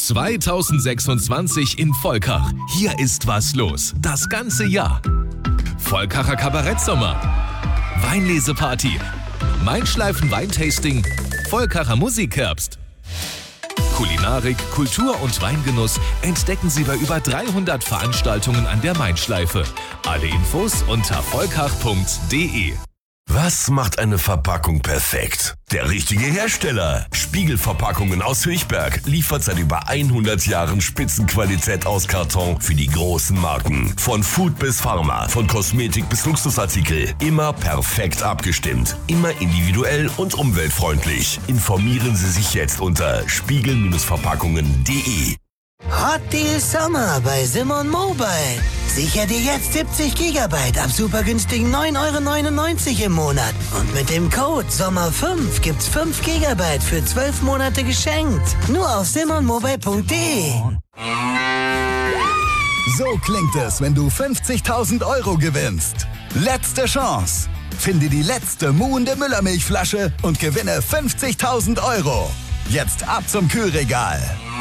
2026 in Volkach. Hier ist was los. Das ganze Jahr. Volkacher Kabarettsommer. Weinleseparty. Main-Schleifen-Weintasting. Volkacher Musikherbst. Kulinarik, Kultur und Weingenuss entdecken Sie bei über 300 Veranstaltungen an der Main-Schleife. Alle Infos unter volkach.de. Was macht eine Verpackung perfekt? Der richtige Hersteller. Spiegelverpackungen aus Höchberg liefert seit über 100 Jahren Spitzenqualität aus Karton für die großen Marken. Von Food bis Pharma, von Kosmetik bis Luxusartikel. Immer perfekt abgestimmt. Immer individuell und umweltfreundlich. Informieren Sie sich jetzt unter spiegel-verpackungen.de. Hot Deal Sommer bei Simon Mobile. Sicher dir jetzt 70 GB ab super günstigen 9,99 € im Monat. Und mit dem Code SOMMER5 gibt's 5 GB für 12 Monate geschenkt. Nur auf simonmobile.de. So klingt es, wenn du 50.000 € gewinnst. Letzte Chance. Finde die letzte muhende Müllermilchflasche und gewinne 50.000 €. Jetzt ab zum Kühlregal.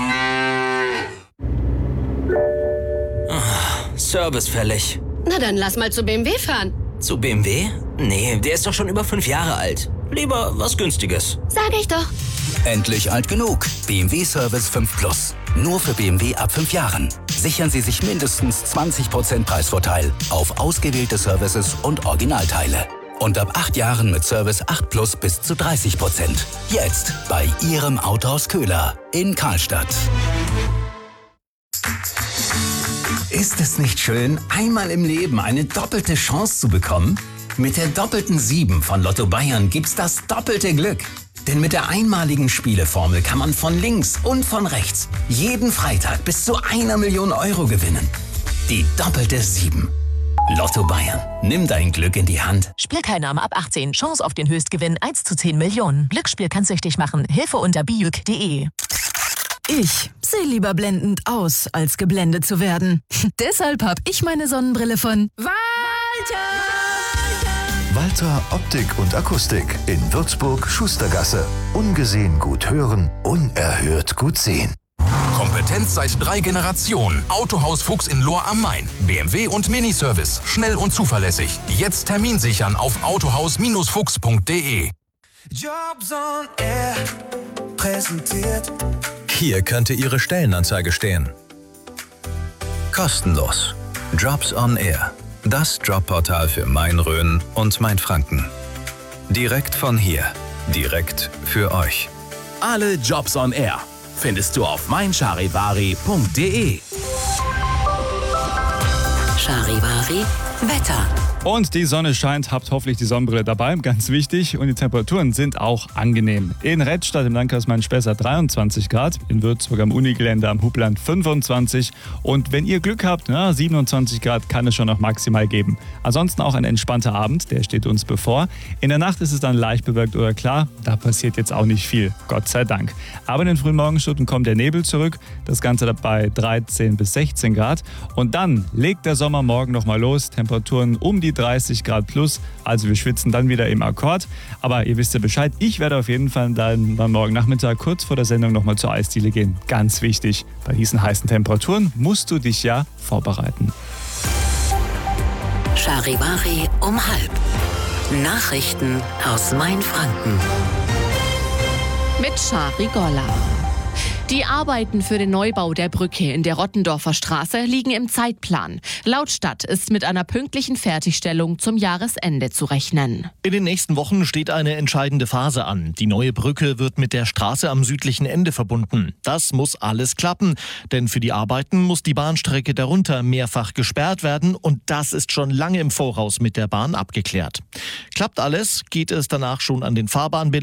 Service fällig. Na dann lass mal zu BMW fahren. Zu BMW? Nee, der ist doch schon über 5 Jahre alt. Lieber was Günstiges. Sag ich doch. Endlich alt genug. BMW Service 5 Plus. Nur für BMW ab 5 Jahren. Sichern Sie sich mindestens 20% Preisvorteil auf ausgewählte Services und Originalteile. Und ab 8 Jahren mit Service 8 Plus bis zu 30%. Jetzt bei Ihrem Autohaus Köhler in Karlstadt. Ist es nicht schön, einmal im Leben eine doppelte Chance zu bekommen? Mit der doppelten 7 von Lotto Bayern gibt's das doppelte Glück. Denn mit der einmaligen Spieleformel kann man von links und von rechts jeden Freitag bis zu 1 Million € gewinnen. Die doppelte 7. Lotto Bayern. Nimm dein Glück in die Hand. Spielteilnahme ab 18. Chance auf den Höchstgewinn 1 zu 10 Millionen. Glücksspiel kann süchtig machen. Hilfe unter bijuk.de. Ich sehe lieber blendend aus, als geblendet zu werden. Deshalb habe ich meine Sonnenbrille von Walter. Walter Optik und Akustik in Würzburg, Schustergasse. Ungesehen gut hören, unerhört gut sehen. Kompetenz seit 3 Generationen. Autohaus Fuchs in Lohr am Main. BMW und Miniservice. Schnell und zuverlässig. Jetzt Termin sichern auf autohaus-fuchs.de. Jobs on Air präsentiert. Hier könnte Ihre Stellenanzeige stehen. Kostenlos. Jobs on Air. Das Jobportal für Main-Rhön und Main-Franken. Direkt von hier. Direkt für euch. Alle Jobs on Air findest du auf meincharivari.de. Charivari Wetter. Und die Sonne scheint, habt hoffentlich die Sonnenbrille dabei, ganz wichtig. Und die Temperaturen sind auch angenehm. In Redstadt im Landkreis Main-Spessart 23 Grad, in Würzburg am Unigelände am Hubland 25. Und wenn ihr Glück habt, 27 Grad kann es schon noch maximal geben. Ansonsten auch ein entspannter Abend, der steht uns bevor. In der Nacht ist es dann leicht bewölkt oder klar, da passiert jetzt auch nicht viel, Gott sei Dank. Aber in den frühen Morgenstunden kommt der Nebel zurück, das Ganze dabei 13 bis 16 Grad. Und dann legt der Sommer morgen nochmal los, Temperaturen um die 30 Grad plus, also wir schwitzen dann wieder im Akkord. Aber ihr wisst ja Bescheid, ich werde auf jeden Fall dann morgen Nachmittag kurz vor der Sendung nochmal zur Eisdiele gehen. Ganz wichtig, bei diesen heißen Temperaturen musst du dich ja vorbereiten. Charivari um 12:30. Nachrichten aus Main-Franken. Mit Shari Golla. Die Arbeiten für den Neubau der Brücke in der Rottendorfer Straße liegen im Zeitplan. Laut Stadt ist mit einer pünktlichen Fertigstellung zum Jahresende zu rechnen. In den nächsten Wochen steht eine entscheidende Phase an. Die neue Brücke wird mit der Straße am südlichen Ende verbunden. Das muss alles klappen, denn für die Arbeiten muss die Bahnstrecke darunter mehrfach gesperrt werden und das ist schon lange im Voraus mit der Bahn abgeklärt. Klappt alles, geht es danach schon an den Fahrbahnbildern